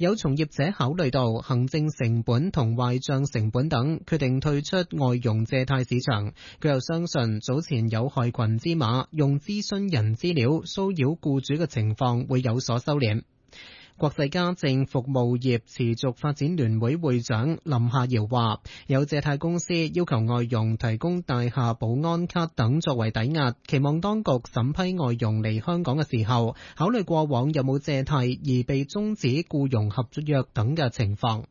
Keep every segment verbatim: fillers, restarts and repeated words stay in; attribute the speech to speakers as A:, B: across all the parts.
A: 有從業者考慮到行政成本同壞賬成本等，決定退出外傭借貸市場。佢又相信早前有害群之馬用諮詢人資料騷擾僱主嘅情況會有所收斂。國際家政服務業持續發展聯會會長林夏瑤話，有借貸公司要求外傭提供大廈保安卡等作為抵押，期望當局審批外傭嚟香港嘅時候，考慮過往有冇借貸而被終止僱傭合約等嘅情況。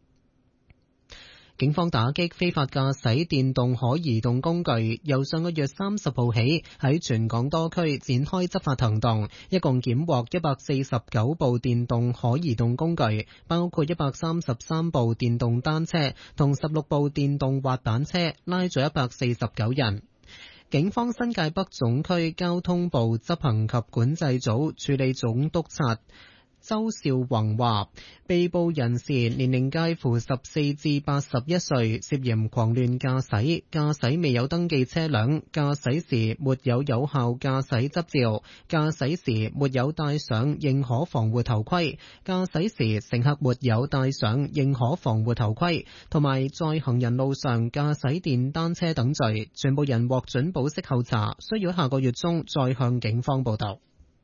A: 警方打擊非法駕駛電動可移動工具，由上個月三十號起喺全港多區展開執法行動，一共檢獲一百四十九部電動可移動工具，包括一百三十三部電動單車同十六部電動滑板車，拉咗一百四十九人。警方新界北總區交通部執行及管制組處理總督察周少宏話，被捕人士年齡介乎十四至八十一歲，涉嫌狂亂駕駛、駕駛未有登記車輛、駕駛時沒有有效駕駛執照、駕駛時沒有戴上認可防護頭盔、駕駛時乘客沒有戴上認可防護頭盔，同埋在行人路上駕駛電單車等罪。全部人獲准保釋候查，需要下個月中再向警方報到。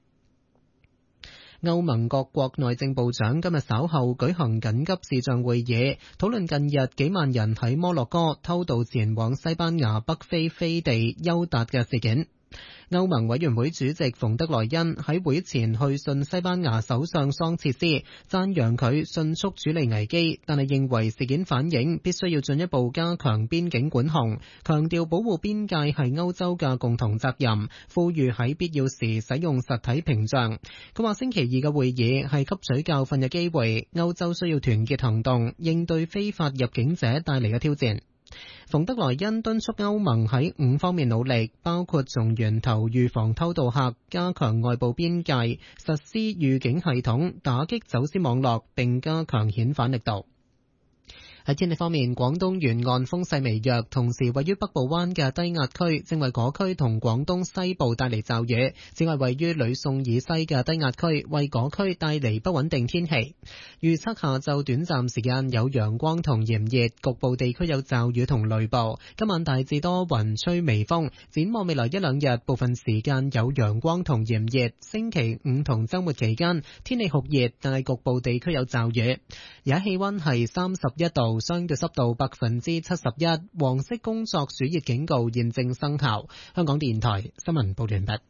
A: 歐盟各國內政部長今日稍後舉行緊急視像會議，討論近日幾萬人喺摩洛哥偷渡前往西班牙北非飛地休達嘅事件。歐盟委員會主席馮德萊恩喺會前去信西班牙首相桑切斯，讚揚佢迅速處理危機，但係認為事件反映必須要進一步加強邊境管控，強調保護邊界係歐洲嘅共同責任，呼籲喺必要時使用實體屏障。佢話星期二嘅會議係吸取教訓嘅機會，歐洲需要團結行動，應對非法入境者帶嚟嘅挑戰。馮德萊恩敦促歐盟喺五方面努力，包括從源頭預防偷渡客、加強外部邊界、實施預警系統、打擊走私網絡，並加強遣返力度。喺天氣方面，廣東沿岸風勢微弱，同時位於北部灣嘅低壓區正為嗰區同廣東西部帶嚟驟雨。此外，位於呂宋以西嘅低壓區為嗰區帶嚟不穩定天氣。預測下晝短暫時間有陽光同炎熱，局部地區有驟雨同雷暴。今晚大致多雲，吹微風。展望未來一兩日，部分時間有陽光同炎熱。星期五同週末期間天氣酷熱，但係局部地區有驟雨。而家氣溫係三十一度。相對濕度百分之七十一，黃色工作暑熱警告現正生效。香港電台新聞報完畢。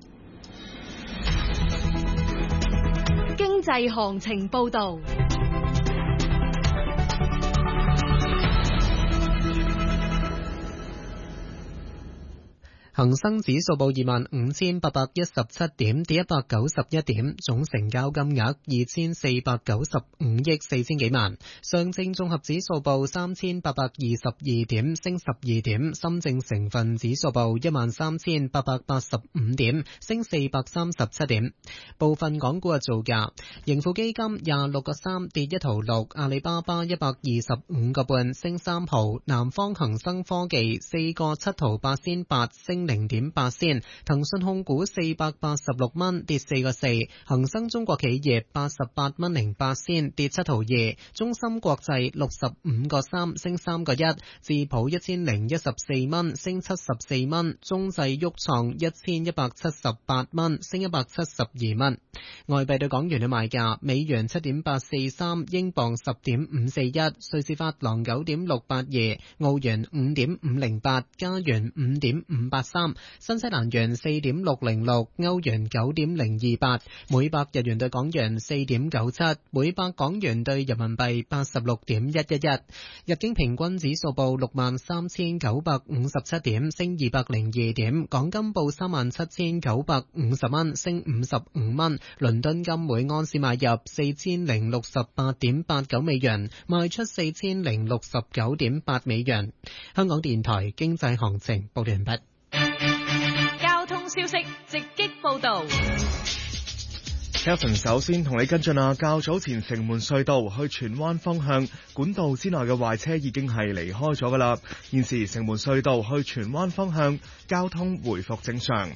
B: 經濟行情報道。
A: 恒生指數報二萬五千八百一十七點，跌一百九十一點，總成交金額二千四百九十五億四千幾萬。上證綜合指數報三千八百二十二點，升十二點。深證成分指數報一萬三千八百八十五點，升四百三十七點。部分港股嘅造價：盈富基金廿六個三跌一毫六，阿里巴巴一百二十五個半升三毫，南方恒生科技四個七毫八仙八升零點八仙，騰訊控股四百八十六蚊跌四個四，恒生中國企業八十八蚊零八仙跌七毫二，中芯國際六十五個三升三個一，智普一千零一十四蚊升七十四蚊，中製旭創一千一百七十八蚊升一百七十二蚊。外幣對港元嘅賣價：美元七點八四三，英鎊十點五四一，瑞士法郎九點六八二，澳元五點五零八，加元五點五八三，新西蘭元四點六零六，歐元九點零二八，每百日元對港元四點九七，每百港元對人民幣八十六點一一一。日經平均指數報六萬三千九百五十七點，升二百零二點。港金報三萬七千九百五十蚊，升五十五蚊。倫敦金每安士買入四千零六十八點八九美元，賣出四千零六十九點八美元。香港電台經濟行情報完畢。
B: 交通消息直擊報道。
C: Kevin 首先同你跟進啊，較早前城門隧道去荃灣方向管道之內嘅壞車已經係離開咗噶啦，現時城門隧道去荃灣方向交通回復正常。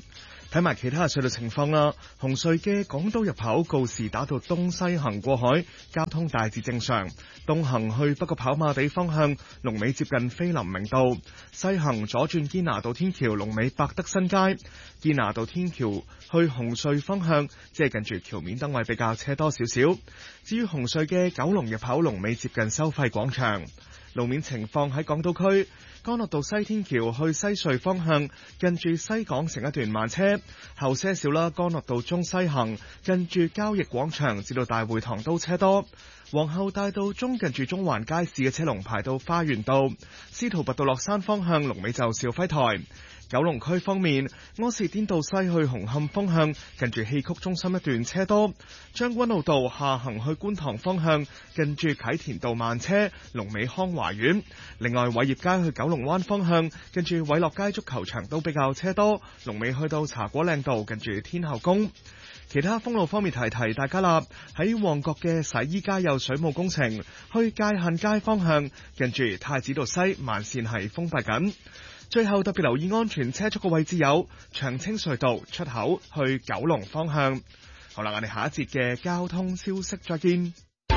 C: 睇埋其他隧道情況啦，紅隧嘅港島入口告士打道東西行過海，交通大致正常。東行去北角跑馬地方向，龍尾接近菲林明道；西行左轉堅拿道天橋，龍尾百德新街。堅拿道天橋去紅隧方向，即係近住橋面燈位比較車多少少。至於紅隧嘅九龍入口，龍尾接近收費廣場。路面情況喺港島區，干諾道西天橋去西隧方向，近住西港城一段慢車，後些少啦。干諾道中西行，近住交易廣場至到大會堂都車多。皇后大道中近住中環街市嘅車龍排到花園道，司徒拔道落山方向龍尾就肇輝台。九龍區方面，柯士甸道西去紅磡方向，近住戲曲中心一段車多；將軍澳道下行去觀塘方向，近住啟田道慢車，龍尾康華苑。另外，偉業街去九龍灣方向，近住偉樂街足球場都比較車多，龍尾去到茶果嶺道，近住天后宮。其他封路方面提提大家啦，喺旺角嘅洗衣街有水務工程，去界限街方向，近住太子道西慢線係封閉緊。最後特別留意安全車速嘅位置有長青隧道出口去九龍方向。好啦，我哋下一節嘅交通消息再見。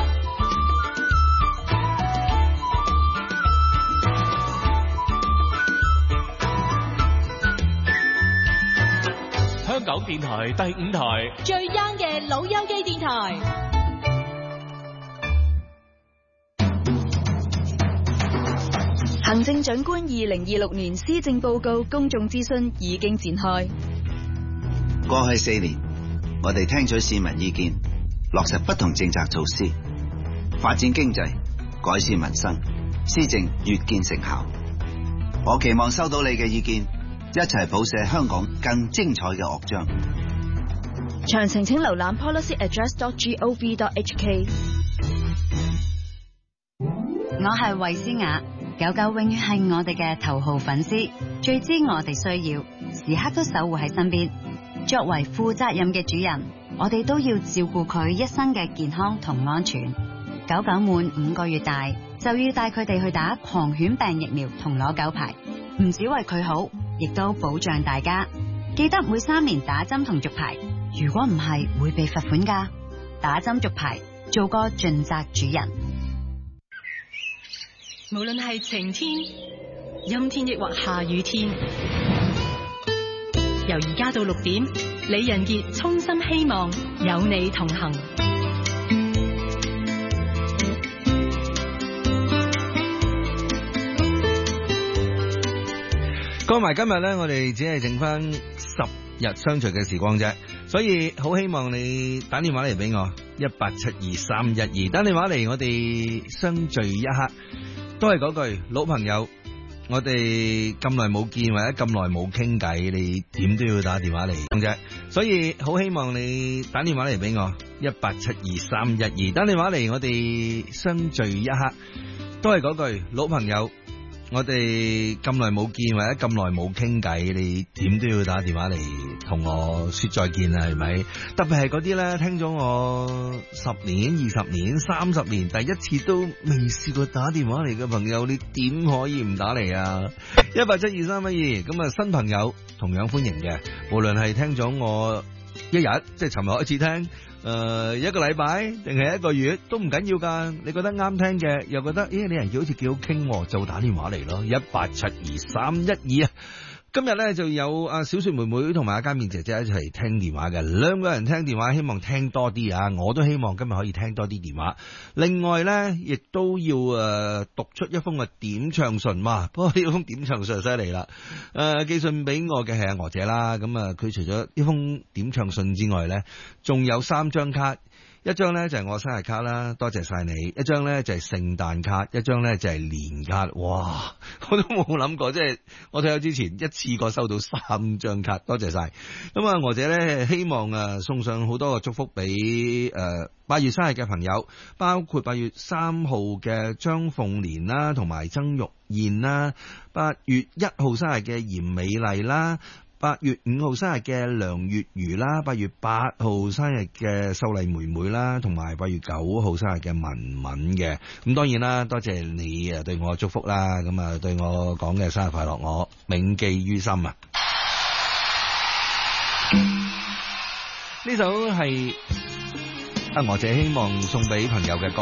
D: 香港電台第五台
B: 最 young 嘅老友記電台。行政長官二零二六年施政報告公眾諮詢已經展開。
E: 過去四年，我哋聽取市民意見，落實不同政策措施，發展經濟，改善民生，施政越見成效。我期望收到你嘅意見，一齊譜寫香港更精彩嘅樂章。
B: 詳情請瀏覽 policy address dot gov dot h k。
F: 我係衛詩雅。狗狗永遠係我哋嘅頭號粉絲，最知我哋需要，時刻都守護喺身邊。作為負責任嘅主人，我哋都要照顧佢一生嘅健康同安全。狗狗滿五個月大，就要帶佢哋去打狂犬病疫苗同攞狗牌，唔止為佢好，亦都保障大家。記得每三年打針同續牌，如果唔係會被罰款㗎。打針續牌，做個盡責主人。
G: 無論係晴天、陰天亦或下雨天，由而家到六點，李仁傑衷心希望有你同行。
H: 講埋今日呢，我哋只係剩翻十日相聚嘅時光啫，所以好希望你打電話嚟俾我一八七二三一二，打電話嚟我哋相聚一刻。都係嗰句，老朋友，我哋咁耐冇見或者咁耐冇傾偈，你點都要打電話嚟啫。所以好希望你打電話嚟俾我一八七二三一二，打電話嚟我哋相聚一刻。都係嗰句，老朋友，我哋咁耐冇見或者咁耐冇傾偈，你點都要打電話嚟同我說再見啦，係咪？特別係嗰啲咧，聽咗我十年、二十年、三十年，第一次都未試過打電話嚟嘅朋友，你點可以唔打嚟啊？一八七二三一二，咁啊新朋友同樣歡迎嘅，無論係聽咗我一日，即係尋日開始聽。誒、呃，一個禮拜定係一個月都唔緊要噶，你覺得啱聽嘅，又覺得咦，你人好似幾好傾，就打電話嚟咯，一八七二三一二啊！今日咧就有阿小雪妹妹同埋阿家面姐姐一齊聽電話嘅，兩個人聽電話，希望聽多啲啊！我都希望今日可以聽多啲電話。另外咧，亦都要誒、呃、讀出一封嘅點唱信嘛。不過呢封點唱信犀利啦，誒、呃、寄信俾我嘅係阿娥姐啦。咁啊，佢除咗呢封點唱信之外咧，仲有三張卡。一張咧就係我生日卡啦，多謝晒你；一張咧就係聖誕卡，一張咧就係年卡。哇，我都冇諗過，即係我退休之前一次過收到三張卡，多謝晒。咁啊，娥姐咧希望啊送上好多個祝福俾誒八月生日嘅朋友，包括八月三號嘅張鳳蓮啦，同埋曾玉燕啦；八月一號生日嘅嚴美麗啦。八月五號生日嘅梁月如啦，八月八號生日嘅秀麗妹妹啦，同埋八月九號生日嘅文文嘅。咁當然啦，多謝你啊對我祝福啦，咁啊對我講嘅生日快樂，我銘記於心啊！ 呢首係啊我這希望送俾朋友嘅歌。